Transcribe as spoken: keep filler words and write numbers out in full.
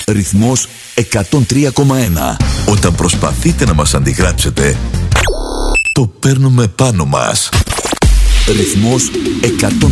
Ρυθμός εκατόν τρία κόμμα ένα. Όταν προσπαθείτε να μας αντιγράψετε, το παίρνουμε πάνω μας. Ρυθμός εκατόν